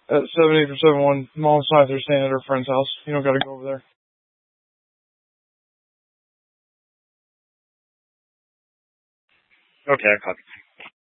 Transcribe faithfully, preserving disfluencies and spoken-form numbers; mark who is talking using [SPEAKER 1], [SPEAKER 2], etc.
[SPEAKER 1] at seven eight or seven one. Mom's side, they're staying at her friend's house. You don't got to go over there.
[SPEAKER 2] Okay, I copy.